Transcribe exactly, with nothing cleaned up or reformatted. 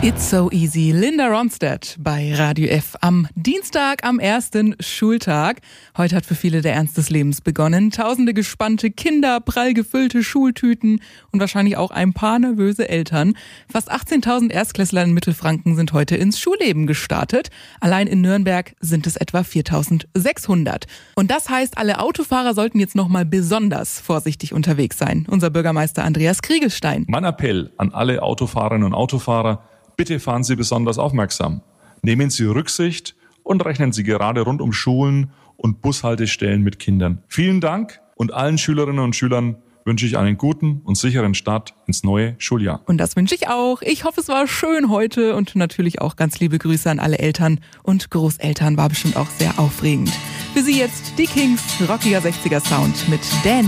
It's so easy. Linda Ronstadt bei Radio F am Dienstag, am ersten Schultag. Heute hat für viele der Ernst des Lebens begonnen. Tausende gespannte Kinder, prall gefüllte Schultüten und wahrscheinlich auch ein paar nervöse Eltern. Fast achtzehntausend Erstklässler in Mittelfranken sind heute ins Schulleben gestartet. Allein in Nürnberg sind es etwa viertausendsechshundert. Und das heißt, alle Autofahrer sollten jetzt nochmal besonders vorsichtig unterwegs sein. Unser Bürgermeister Andreas Kriegelstein. Mein Appell an alle Autofahrerinnen und Autofahrer: Bitte fahren Sie besonders aufmerksam. Nehmen Sie Rücksicht und rechnen Sie gerade rund um Schulen und Bushaltestellen mit Kindern. Vielen Dank, und allen Schülerinnen und Schülern wünsche ich einen guten und sicheren Start ins neue Schuljahr. Und das wünsche ich auch. Ich hoffe, es war schön heute, und natürlich auch ganz liebe Grüße an alle Eltern und Großeltern. War bestimmt auch sehr aufregend. Für Sie jetzt die Kings, rockiger sechziger Sound mit Dan.